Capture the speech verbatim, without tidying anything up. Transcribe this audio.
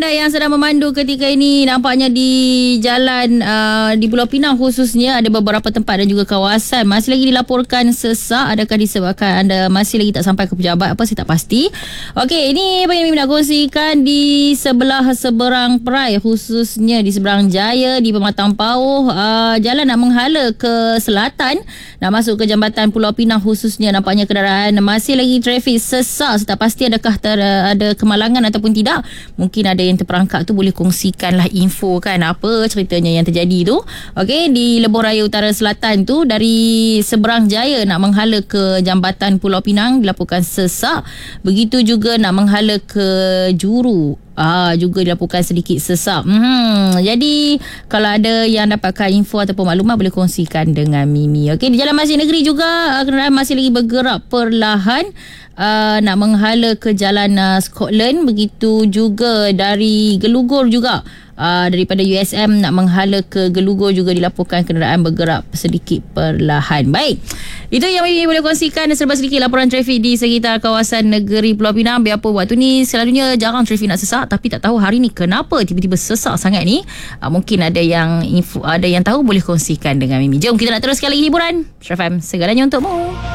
Anda yang sedang memandu ketika ini, nampaknya di jalan uh, di Pulau Pinang khususnya ada beberapa tempat dan juga kawasan masih lagi dilaporkan sesak. Adakah disebabkan anda masih lagi tak sampai ke pejabat apa, saya tak pasti. Okey, ini apa yang Mimi nak kongsikan di sebelah seberang Perai, khususnya di seberang Jaya, di Pematang Pauh. Uh, jalan nak menghala ke selatan, nak masuk ke Jambatan Pulau Pinang khususnya, nampaknya kenderaan masih lagi trafik sesak. Saya tak pasti adakah ter, ada kemalangan ataupun tidak. Mungkin ada yang terperangkap tu, boleh kongsikanlah info kan, apa ceritanya yang terjadi tu. Okey, di Lebuh Raya Utara Selatan tu, dari seberang Jaya nak menghala ke Jambatan Pulau Pinang dilaporkan sesak. Begitu juga nak menghala ke Juru, Ah, juga dilaporkan sedikit sesak. Hmm, jadi kalau ada yang dapatkan info ataupun maklumat, boleh kongsikan dengan Mimi. Okey, di Jalan Masjid Negeri juga kenderaan masih lagi bergerak perlahan uh, nak menghala ke Jalan uh, Scotland. Begitu juga dari Gelugur juga. Uh, daripada U S M nak menghala ke Gelugur juga dilaporkan kenderaan bergerak sedikit perlahan. Baik, itu yang Mimi boleh kongsikan serba sedikit laporan trafik di sekitar kawasan negeri Pulau Pinang. Biarpun waktu ni selalunya jarang trafik nak sesak, tapi tak tahu hari ni kenapa tiba-tiba sesak sangat ni. uh, Mungkin ada yang info, ada yang tahu, boleh kongsikan dengan Mimi. Jom kita nak teruskan lagi hiburan. F M, segalanya untukmu.